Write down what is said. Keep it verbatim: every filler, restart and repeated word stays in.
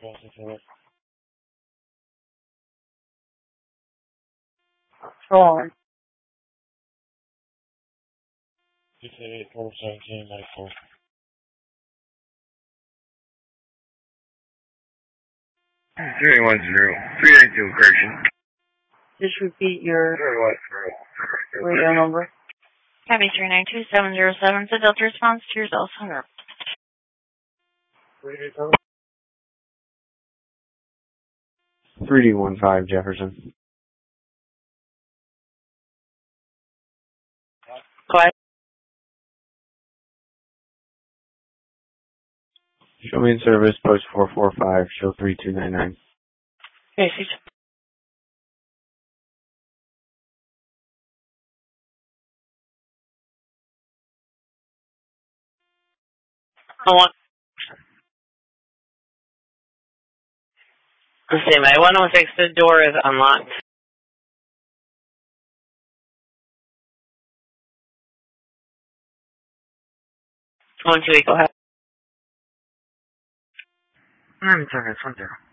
Four. Three one zero three eight two correction. Just repeat your Three one zero. radio number. Copy three nine two seven zero seven. It's a Delta response to your cell phone. three D one five Jefferson. What? Show me in service, post four four five, show three two nine nine. Okay, she's I want the same. I want to fix the door is unlocked. One two eight, go ahead. I'm sorry, it's one zero.